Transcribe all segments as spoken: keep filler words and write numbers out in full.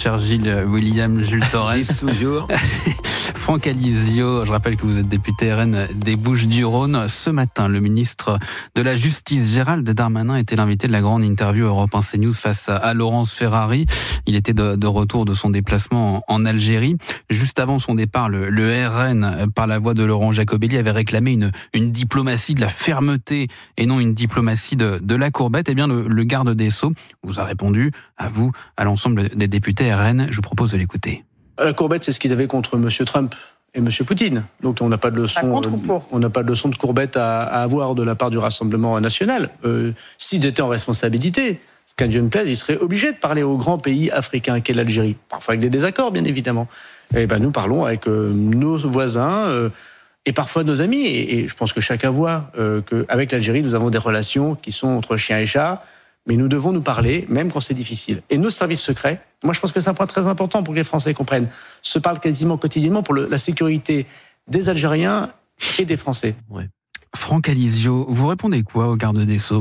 cher Gilles William Jules Torres. toujours. Franck Alizio, je rappelle que vous êtes député R N des Bouches-du-Rhône. Ce matin, le ministre de la Justice, Gérald Darmanin, était l'invité de la grande interview Europe un CNews face à Laurence Ferrari. Il était de, de retour de son déplacement en, en Algérie. Juste avant son départ, le, le R N, par la voix de Laurent Jacobelli, avait réclamé une, une diplomatie de la fermeté et non une diplomatie de, de la courbette. Eh bien, le, le garde des Sceaux vous a répondu, à vous, à l'ensemble des députés R N. Je vous propose de l'écouter. La courbette, c'est ce qu'ils avaient contre M. Trump et M. Poutine. Donc on n'a pas de leçon, on n'a pas de leçon de courbette à, à avoir de la part du Rassemblement national. Euh, s'ils étaient en responsabilité, qu'à Dieu ne plaise, ils seraient obligés de parler au grand pays africain qu'est l'Algérie. Parfois avec des désaccords, bien évidemment. Et ben nous parlons avec euh, nos voisins euh, et parfois nos amis. Et, et je pense que chacun voit euh, qu'avec l'Algérie, nous avons des relations qui sont entre chien et chat. Mais nous devons nous parler, même quand c'est difficile. Et nos services secrets, moi je pense que c'est un point très important pour que les Français comprennent, se parlent quasiment quotidiennement pour le, la sécurité des Algériens et des Français. Ouais. Franck Alizio, vous répondez quoi au garde des Sceaux ?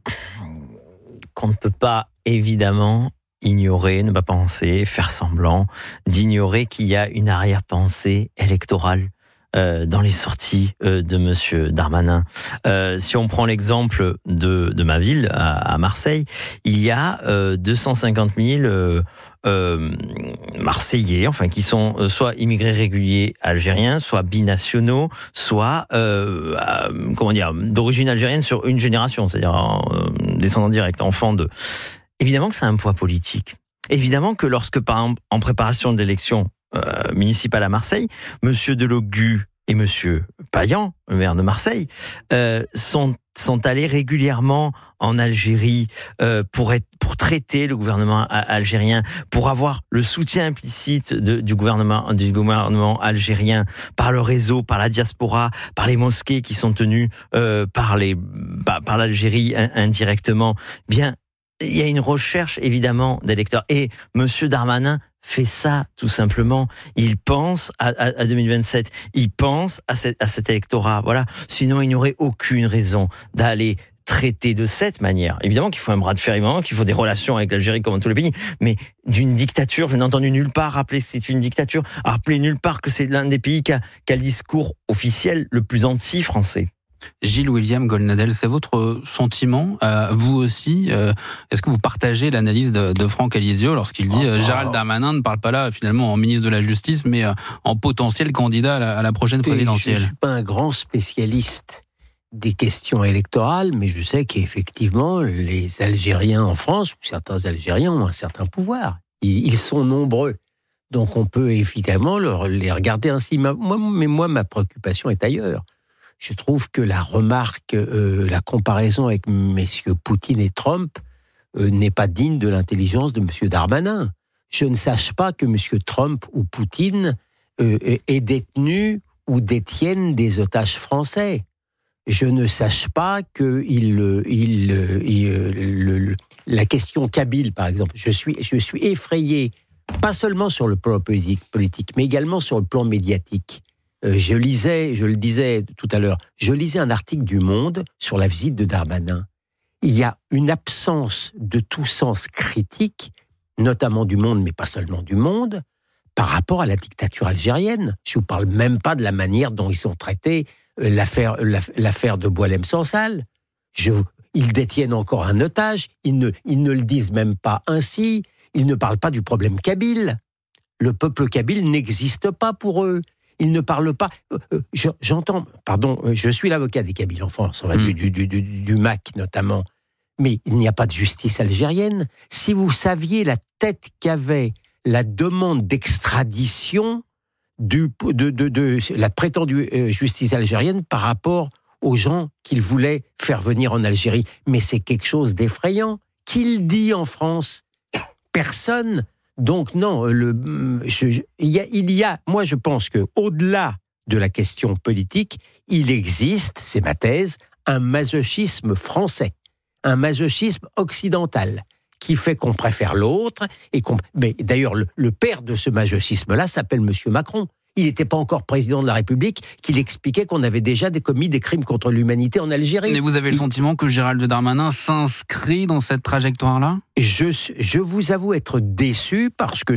Qu'on ne peut pas, évidemment, ignorer, ne pas penser, faire semblant d'ignorer qu'il y a une arrière-pensée électorale Euh, dans les sorties euh, de Monsieur Darmanin. Euh, si on prend l'exemple de, de ma ville, à, à Marseille, il y a euh, deux cent cinquante mille euh, euh, Marseillais, enfin qui sont euh, soit immigrés réguliers algériens, soit binationaux, soit euh, euh, comment dire, d'origine algérienne sur une génération, c'est-à-dire euh, descendants directs, enfants de. Évidemment que ça a un poids politique. Évidemment que lorsque, par exemple, en préparation de l'élection Euh, municipal à Marseille, Monsieur Delogu et Monsieur Payan, le maire de Marseille, euh, sont sont allés régulièrement en Algérie euh, pour être pour traiter le gouvernement algérien, pour avoir le soutien implicite de, du gouvernement du gouvernement algérien par le réseau, par la diaspora, par les mosquées qui sont tenues euh, par les par, par l'Algérie indirectement. Bien, il y a une recherche évidemment d'électeurs et Monsieur Darmanin fait ça, tout simplement. Il pense à, à, à deux mille vingt-sept. Il pense à, cette, à cet électorat. Voilà. Sinon, il n'y aurait aucune raison d'aller traiter de cette manière. Évidemment qu'il faut un bras de fer, évidemment qu'il faut des relations avec l'Algérie comme dans tous les pays, mais d'une dictature, je n'ai entendu nulle part rappeler que c'est une dictature, rappeler nulle part que c'est l'un des pays qui a, qui a le discours officiel le plus anti-français. Gilles William Goldnadel, c'est votre sentiment, euh, vous aussi euh, est-ce que vous partagez l'analyse de, de Franck Alizio lorsqu'il dit euh, Gérald Darmanin ne parle pas là finalement en ministre de la Justice, mais euh, en potentiel candidat à la, à la prochaine présidentielle? Je ne suis pas un grand spécialiste des questions électorales, mais je sais qu'effectivement, les Algériens en France, ou certains Algériens ont un certain pouvoir. Ils, ils sont nombreux. Donc on peut évidemment leur, les regarder ainsi. Moi, mais moi, ma préoccupation est ailleurs. Je trouve que la remarque, euh, la comparaison avec messieurs Poutine et Trump euh, n'est pas digne de l'intelligence de monsieur Darmanin. Je ne sache pas que monsieur Trump ou Poutine euh, est détenu ou détiennent des otages français. Je ne sache pas que il, il, il, le, la question kabyle, par exemple, je suis, je suis effrayé, pas seulement sur le plan politique, politique mais également sur le plan médiatique. Euh, je lisais, je le disais tout à l'heure, je lisais un article du Monde sur la visite de Darmanin. Il y a une absence de tout sens critique, notamment du Monde, mais pas seulement du Monde, par rapport à la dictature algérienne. Je ne vous parle même pas de la manière dont ils ont traité euh, l'affaire, l'affaire de Boualem Sansal. Je, ils détiennent encore un otage, ils ne, ils ne le disent même pas ainsi, ils ne parlent pas du problème kabyle. Le peuple kabyle n'existe pas pour eux. Ils ne parlent pas. Euh, euh, j'entends, pardon, euh, je suis l'avocat des Kabyles en France, mmh. du, du, du, du, du M A C notamment. Mais il n'y a pas de justice algérienne. Si vous saviez la tête qu'avait la demande d'extradition du, de, de, de la prétendue euh, justice algérienne par rapport aux gens qu'il voulait faire venir en Algérie. Mais c'est quelque chose d'effrayant. Qui le dit en France ? Personne. Donc non, le, je, je, il, y a, il y a, moi je pense qu'au-delà de la question politique, il existe, c'est ma thèse, un masochisme français, un masochisme occidental, qui fait qu'on préfère l'autre. Et qu'on, mais d'ailleurs, le, le père de ce masochisme-là s'appelle Monsieur Macron. Il n'était pas encore président de la République, qu'il expliquait qu'on avait déjà commis des crimes contre l'humanité en Algérie. Et vous avez le sentiment que Gérald Darmanin s'inscrit dans cette trajectoire-là ? je, je vous avoue être déçu parce que